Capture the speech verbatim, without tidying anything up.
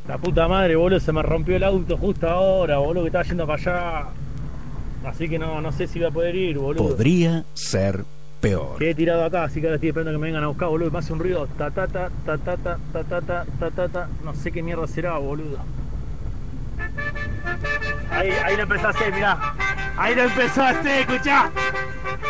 La puta madre, boludo, se me rompió el auto justo ahora, boludo, que estaba yendo para allá. Así que no, no sé si voy a poder ir, boludo. Podría ser peor. Quedé tirado acá, así que ahora estoy esperando que me vengan a buscar, boludo. Me hace un ruido, ta ta ta ta ta ta ta ta ta ta ta ta. No sé qué mierda será, boludo. Ahí, ahí lo empezó a hacer, mirá. Ahí lo empezó a hacer, escuchá.